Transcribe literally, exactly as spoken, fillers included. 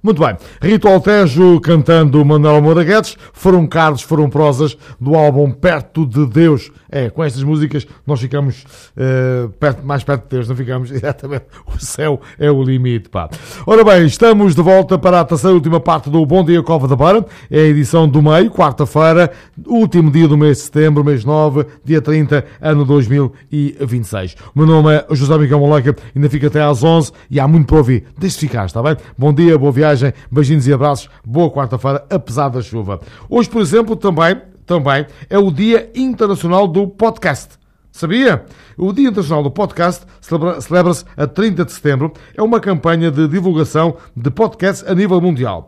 Muito bem. Rito Altejo cantando Manuel Moura Guedes. Foram Carlos, foram prosas do álbum Perto de Deus. É, com estas músicas nós ficamos uh, perto, mais perto de Deus, não ficamos exatamente. O céu é o limite, pá. Ora bem, estamos de volta para a terceira e última parte do Bom Dia Cova da Beira. É a edição do meio, quarta-feira, último dia do mês de setembro, mês nove, dia trinta, ano dois mil e vinte e seis. O meu nome é José Miguel Moleca, ainda fica até às onze e há muito para ouvir. Deixe ficar, está bem? Bom dia, boa viagem, beijinhos e abraços, boa quarta-feira, apesar da chuva. Hoje, por exemplo, também, também é o Dia Internacional do Podcast. Sabia? O Dia Internacional do Podcast celebra- celebra-se a trinta de setembro. É uma campanha de divulgação de podcasts a nível mundial.